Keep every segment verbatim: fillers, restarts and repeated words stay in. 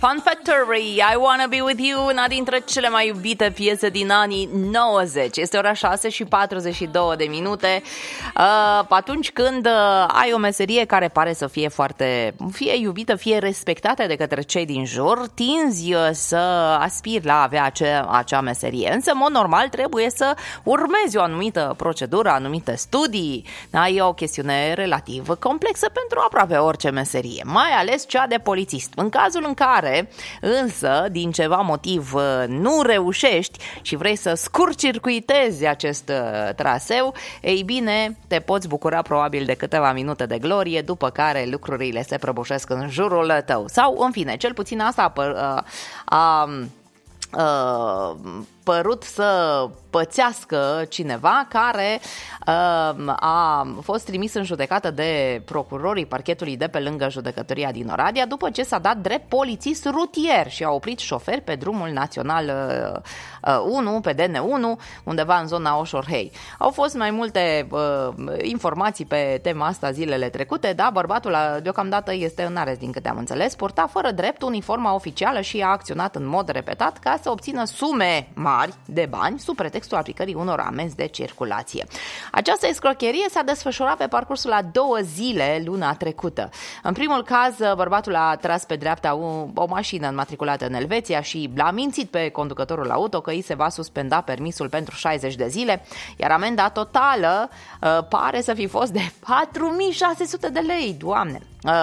Fun Factory, I Wanna Be With You, una dintre cele mai iubite piese din anii nouăzeci. Este ora șase și patruzeci și două de minute. Uh, atunci când uh, ai o meserie care pare să fie foarte, fie iubită, fie respectată de către cei din jur, tinzi uh, să aspiri la a avea acea, acea meserie. Însă, în mod normal, trebuie să urmezi o anumită procedură, anumite studii. Da? E o chestiune relativ complexă pentru aproape orice meserie, mai ales cea de polițist. În cazul în care însă, din ceva motiv, nu reușești și vrei să scurt-circuitezi acest traseu, ei bine, te poți bucura probabil de câteva minute de glorie, după care lucrurile se prăbușesc în jurul tău. Sau, în fine, cel puțin asta a, a, a părut să pățească cineva care uh, a fost trimis în judecată de procurorii parchetului de pe lângă judecătoria din Oradea după ce s-a dat drept polițist rutier și a oprit șoferi pe drumul național uh, unu, pe D N unu, undeva în zona Oșorhei. Au fost mai multe uh, informații pe tema asta zilele trecute, dar bărbatul deocamdată este în arest, din câte am înțeles, purta fără drept uniforma oficială și a acționat în mod repetat ca să obțină sume mari de bani sub pretextul aplicării unor amenzi de circulație. Această escrocherie s-a desfășurat pe parcursul a două zile luna trecută. În primul caz, bărbatul a tras pe dreapta o, o mașină înmatriculată în Elveția și l-a mințit pe conducătorul auto că îi se va suspenda permisul pentru șaizeci de zile, iar amenda totală uh, pare să fi fost de patru mii șase sute de lei, Doamne!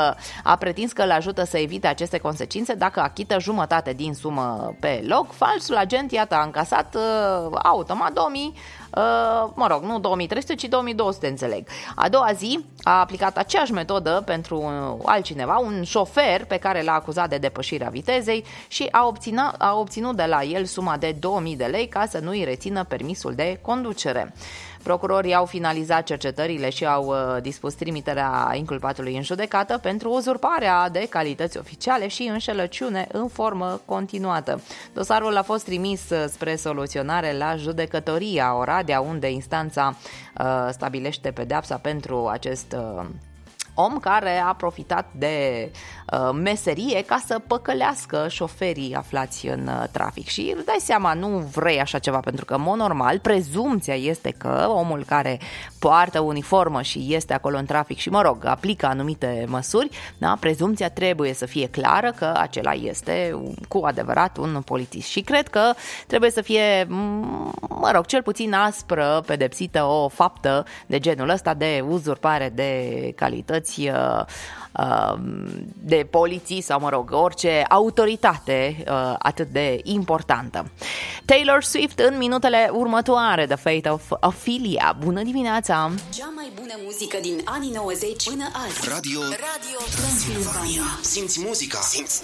A pretins că îl ajută să evite aceste consecințe dacă achită jumătate din sumă pe loc. Falsul agent, iată, a încasat uh, automat două mii, uh, mă rog, nu două mii trei sute, ci două mii două sute, înțeleg. A doua zi a aplicat aceeași metodă pentru altcineva, un șofer pe care l-a acuzat de depășirea vitezei și a, obținut, a obținut de la el suma de două mii de lei ca să nu îi rețină permisul de conducere. Procurorii au finalizat cercetările și au uh, dispus trimiterea inculpatului în judecată pentru uzurparea de calități oficiale și înșelăciune în formă continuată. Dosarul a fost trimis spre soluționare la judecătoria Oradea, unde instanța uh, stabilește pedeapsa pentru acest uh, om care a profitat de uh, meserie ca să păcălească șoferii aflați în uh, trafic. Și îți dai seama, nu vrei așa ceva, pentru că, în mod normal, prezumția este că omul care poartă uniformă și este acolo în trafic și, mă rog, aplică anumite măsuri, da, prezumția trebuie să fie clară că acela este cu adevărat un polițist. Și cred că trebuie să fie, mă rog, cel puțin aspră pedepsită o faptă de genul ăsta de uzurpare de calități de poliție sau, mă rog, orice autoritate atât de importantă. Taylor Swift în minutele următoare, The Fate of Ophelia. Bună dimineața! Cea mai bună muzică din anii nouăzeci până azi. Radio, Radio Transilvania. Simți muzica, simți